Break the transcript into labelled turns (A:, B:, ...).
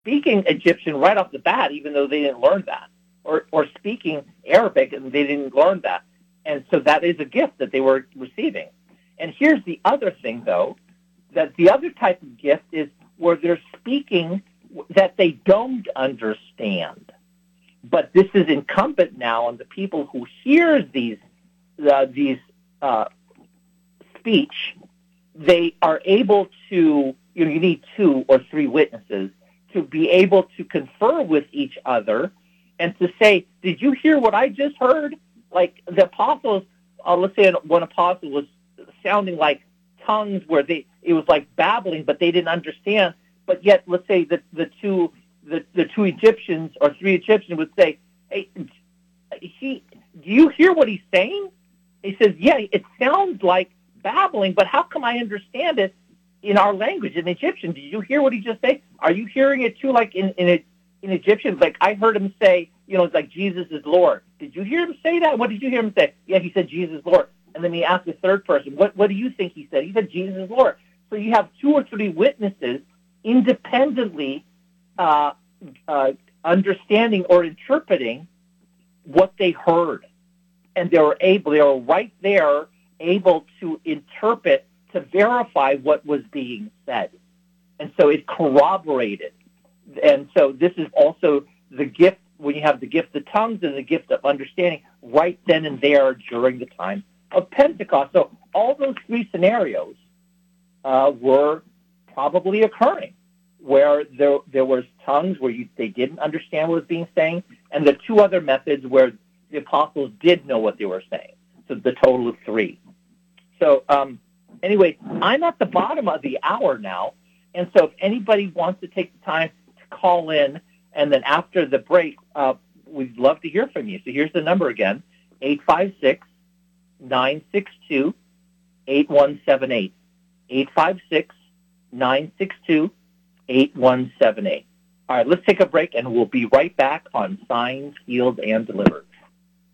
A: speaking Egyptian right off the bat, even though they didn't learn that, or speaking Arabic and they didn't learn that. And so that is a gift that they were receiving. And here's the other thing, though, that the other type of gift is where they're speaking that they don't understand. But this is incumbent now on the people who hear these speech. They are able to, you need 2 or 3 witnesses to be able to confer with each other and to say, did you hear what I just heard? Like the apostles, let's say one apostle was sounding like tongues where it was like babbling, but they didn't understand. But yet, let's say that the two Egyptians or 3 Egyptians would say, hey, do you hear what he's saying? He says, yeah, it sounds like babbling, but how come I understand it in our language, in Egyptian? Did you hear what he just said? Are you hearing it too, like in Egyptian? Like I heard him say, it's like Jesus is Lord. Did you hear him say that? What did you hear him say? Yeah, he said Jesus is Lord. And then he asked the third person, what do you think he said? He said Jesus is Lord. So you have 2 or 3 witnesses independently understanding or interpreting what they heard. And they were right there, able to interpret, to verify what was being said. And so it corroborated. And so this is also the gift, when you have the gift of tongues and the gift of understanding, right then and there during the time of Pentecost. So all those 3 scenarios were probably occurring, where there was tongues where they didn't understand what was being saying, and the 2 other methods where the apostles did know what they were saying. So the total of 3. So anyway, I'm at the bottom of the hour now, and so if anybody wants to take the time to call in, and then after the break, we'd love to hear from you. So here's the number again, 856-962-8178. 856-962-8178. All right, let's take a break, and we'll be right back on Signs, Healed, and Delivered.